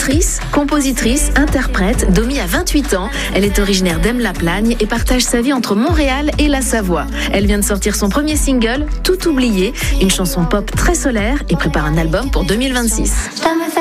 Autrice, compositrice, interprète, Domi a 28 ans. Elle est originaire d'Aime-la-Plagne et partage sa vie entre Montréal et la Savoie. Elle vient de sortir son premier single, Tout oublié, une chanson pop très solaire et prépare un album pour 2026.